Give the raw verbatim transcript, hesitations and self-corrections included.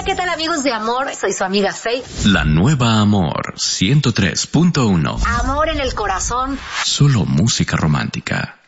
¿qué tal amigos de Amor? Soy su amiga Faye. La nueva Amor ciento tres punto uno. Amor en el corazón. Solo música romántica.